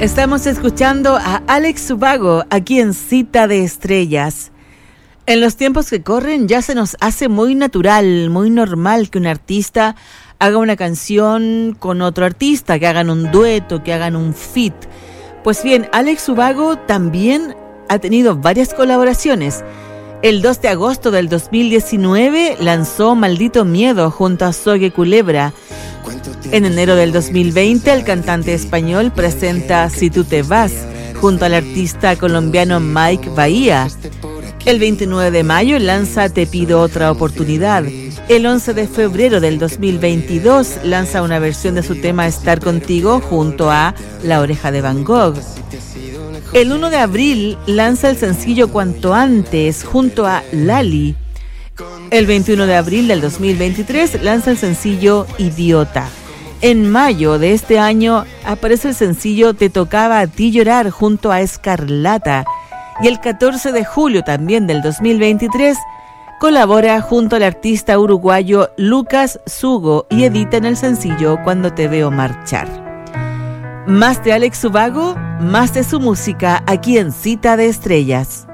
Estamos escuchando a Alex Ubago aquí en Cita de Estrellas. En los tiempos que corren ya se nos hace muy natural, muy normal que un artista haga una canción con otro artista, que hagan un dueto, que hagan un feat. Pues bien, Alex Ubago también ha tenido varias colaboraciones. El 2 de agosto del 2019 lanzó Maldito Miedo junto a Zoe Culebra. En enero del 2020 el cantante español presenta Si tú te vas junto al artista colombiano Mike Bahía. El 29 de mayo lanza Te pido otra oportunidad. El 11 de febrero del 2022 lanza una versión de su tema Estar contigo junto a La Oreja de Van Gogh. El 1 de abril lanza el sencillo Cuanto Antes junto a Lali. El 21 de abril del 2023 lanza el sencillo Idiota. En mayo de este año aparece el sencillo Te tocaba a ti llorar junto a Escarlata. Y el 14 de julio también del 2023 colabora junto al artista uruguayo Lucas Sugo y editan el sencillo Cuando te veo marchar. Más de Alex Ubago, más de su música aquí en Cita de Estrellas.